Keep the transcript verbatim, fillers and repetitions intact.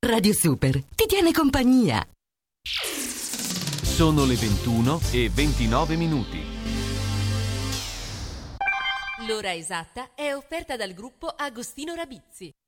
Radio Super ti tiene compagnia. Sono le ventuno e ventinove minuti. L'ora esatta è offerta dal gruppo Agostino Rabizzi.